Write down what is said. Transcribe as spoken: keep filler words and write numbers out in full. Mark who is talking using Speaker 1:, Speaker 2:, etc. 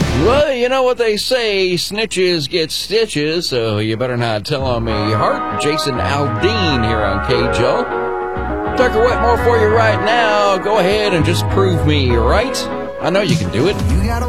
Speaker 1: Well, you know what they say, snitches get stitches, so you better not tell on me. Heart, Jason Aldean here on K J O. Tucker Wetmore for you right now. Go ahead and just prove me right. I know you can do it.
Speaker 2: You gotta